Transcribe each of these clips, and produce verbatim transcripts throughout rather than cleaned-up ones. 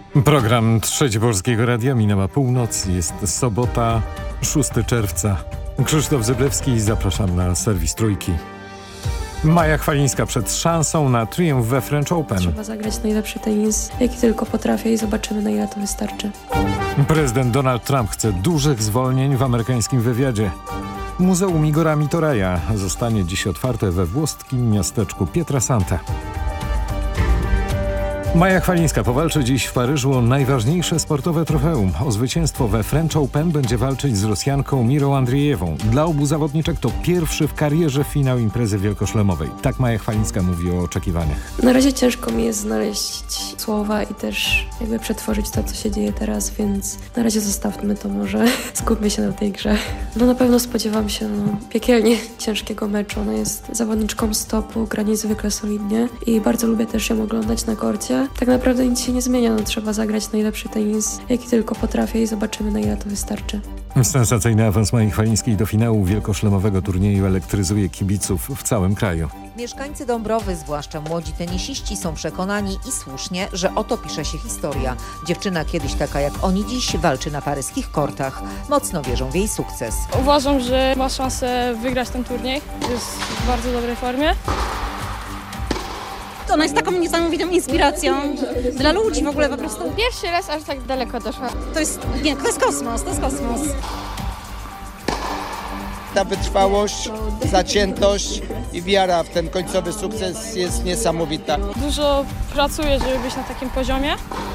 Program Trzeci Polskiego Radia, minęła północ, jest sobota, szóstego czerwca. Krzysztof Zyblewski, zapraszam na serwis Trójki. Maja Chwalińska przed szansą na triumf we French Open. Trzeba zagrać najlepszy tenis, jaki tylko potrafię i zobaczymy, na ile to wystarczy. Prezydent Donald Trump chce dużych zwolnień w amerykańskim wywiadzie. Muzeum Igora Mitoraja zostanie dziś otwarte we włoskim miasteczku Pietrasanta. Maja Chwalińska powalczy dziś w Paryżu o najważniejsze sportowe trofeum. O zwycięstwo we French Open będzie walczyć z Rosjanką Mirą Andrzejewą. Dla obu zawodniczek to pierwszy w karierze finał imprezy wielkoszlemowej. Tak Maja Chwalińska mówi o oczekiwaniach. Na razie ciężko mi jest znaleźć słowa i też jakby przetworzyć to, co się dzieje teraz, więc na razie zostawmy to może. Skupmy się na tej grze. No na pewno spodziewam się no, piekielnie ciężkiego meczu. Ona jest zawodniczką stopu, gra niezwykle solidnie i bardzo lubię też ją oglądać na korcie. Tak naprawdę nic się nie zmienia, no, trzeba zagrać najlepszy tenis, jaki tylko potrafię i zobaczymy, na ile to wystarczy. Sensacyjny awans Mai Chwalińskiej do finału wielkoszlemowego turnieju elektryzuje kibiców w całym kraju. Mieszkańcy Dąbrowy, zwłaszcza młodzi tenisiści, są przekonani i słusznie, że oto pisze się historia. Dziewczyna kiedyś taka jak oni dziś walczy na paryskich kortach. Mocno wierzą w jej sukces. Uważam, że ma szansę wygrać ten turniej. Jest w bardzo dobrej formie. Ona jest taką niesamowitą inspiracją dla ludzi w ogóle po prostu. Pierwszy raz aż tak daleko doszła. To jest, nie, to jest kosmos, to jest kosmos. Ta wytrwałość, zaciętość i wiara w ten końcowy sukces jest niesamowita. Dużo pracuję, żeby być na takim poziomie.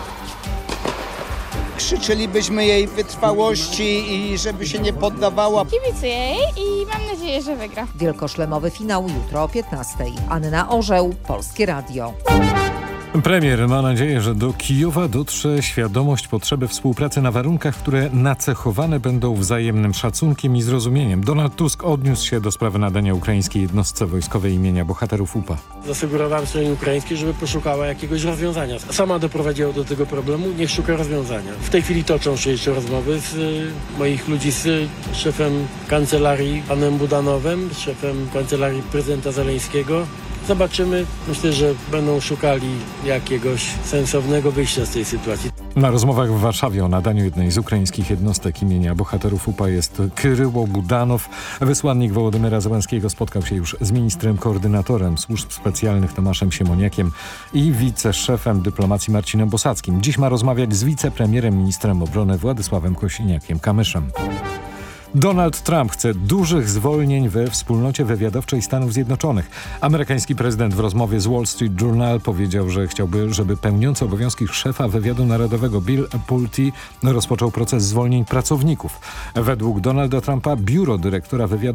Krzyczylibyśmy jej wytrwałości i żeby się nie poddawała. Kibicuję jej i mam nadzieję, że wygra. Wielkoszlemowy finał jutro o piętnastej. Anna Orzeł, Polskie Radio. Premier ma nadzieję, że do Kijowa dotrze świadomość potrzeby współpracy na warunkach, które nacechowane będą wzajemnym szacunkiem i zrozumieniem. Donald Tusk odniósł się do sprawy nadania ukraińskiej jednostce wojskowej imienia bohaterów U P A. Zasugerowałem stronie ukraińskiej, żeby poszukała jakiegoś rozwiązania. Sama doprowadziła do tego problemu, niech szuka rozwiązania. W tej chwili toczą się jeszcze rozmowy z y, moich ludzi z y, szefem kancelarii, panem Budanowem, z szefem kancelarii prezydenta Zeleńskiego. Zobaczymy. Myślę, że będą szukali jakiegoś sensownego wyjścia z tej sytuacji. Na rozmowach w Warszawie o nadaniu jednej z ukraińskich jednostek imienia bohaterów U P A jest Kyryło Budanow. Wysłannik Wołodymyra Zełenskiego spotkał się już z ministrem koordynatorem służb specjalnych Tomaszem Siemoniakiem i wiceszefem dyplomacji Marcinem Bosackim. Dziś ma rozmawiać z wicepremierem, ministrem obrony Władysławem Kosiniakiem-Kamyszem. Donald Trump chce dużych zwolnień we wspólnocie wywiadowczej Stanów Zjednoczonych. Amerykański prezydent w rozmowie z Wall Street Journal powiedział, że chciałby, żeby pełniący obowiązki szefa wywiadu narodowego Bill Pulte rozpoczął proces zwolnień pracowników. Według Donalda Trumpa biuro dyrektora wywiadu